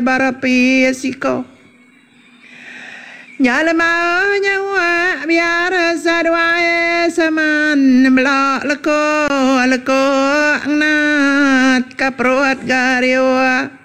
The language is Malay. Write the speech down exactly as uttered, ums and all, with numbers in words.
barapi siko nyala mau nyawa biar sadwae saman blok leko leko ngat kaprot gariwa